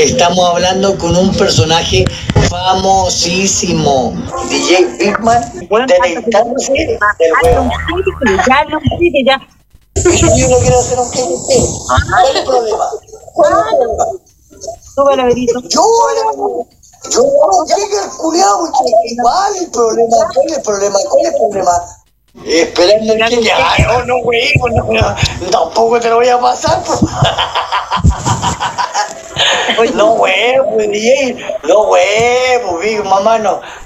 Estamos hablando con un personaje famosísimo, DJ Bigman, deleitándose del huevo. Ya. Yo no quiero hacer un cliente. ¿Cuál es el problema? Súbelo, Benito. Yo no llegué al culiao, ¿cuál es el problema? ¿Cuál es el problema? ¿Cuál es el problema? Esperando que ya, no, güey, tampoco te lo voy a pasar, pues. No, güey, DJ, no, güey, Big, mamá, no.